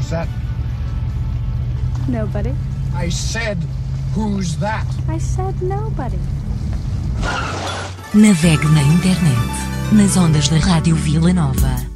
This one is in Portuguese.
Who's that? Nobody. I said, who's that? I said nobody. Navegue na internet, nas ondas da Rádio Vila Nova.